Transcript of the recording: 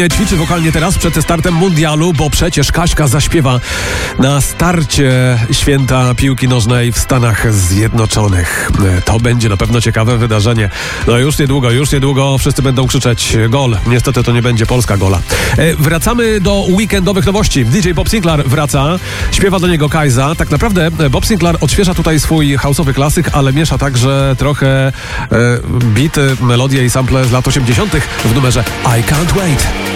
Ćwiczy wokalnie teraz przed startem mundialu, bo przecież Kaśka zaśpiewa na starcie święta piłki nożnej w Stanach Zjednoczonych. To będzie na pewno ciekawe wydarzenie. No już niedługo wszyscy będą krzyczeć gol. Niestety to nie będzie polska gola. Wracamy do weekendowych nowości. DJ Bob Sinclar wraca, śpiewa do niego Kajza. Tak naprawdę Bob Sinclar odświeża tutaj swój house'owy klasyk, ale miesza także trochę bity, melodie i sample z lat 80. w numerze I Can't Wait.